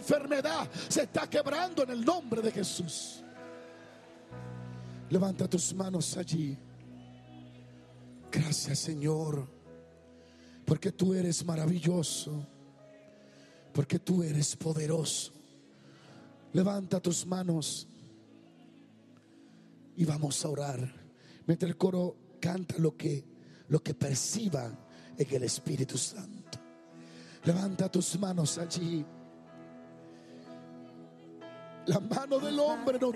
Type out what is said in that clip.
enfermedad se está quebrando en el nombre de Jesús. Levanta tus manos allí. Gracias, Señor, porque tú eres maravilloso, porque tú eres poderoso. Levanta tus manos y vamos a orar mientras el coro canta lo que perciba en el Espíritu Santo. Levanta tus manos allí. La mano del hombre no